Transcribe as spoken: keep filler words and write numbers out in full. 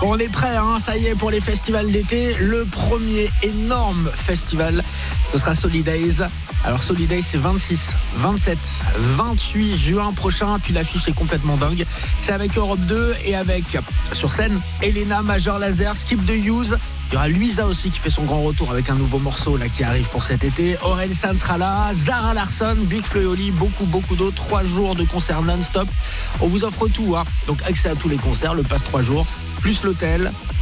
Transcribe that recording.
Bon, on est prêts, hein, ça y est, pour les festivals d'été. Le premier énorme festival, ce sera Solidays. Alors Solidays, c'est vingt-six, vingt-sept, vingt-huit juin prochain. Puis l'affiche est complètement dingue. C'est avec Europe deux et avec, sur scène, Elena, Major Lazer, Skip the Use. Il y aura Luisa aussi qui fait son grand retour avec un nouveau morceau là qui arrive pour cet été. Orelsan sera là, Zara Larsson, Big Flo et Oli, beaucoup beaucoup d'autres. Trois jours de concerts non-stop. On vous offre tout, hein. Donc accès à tous les concerts, le pass trois jours, plus l'hôtel.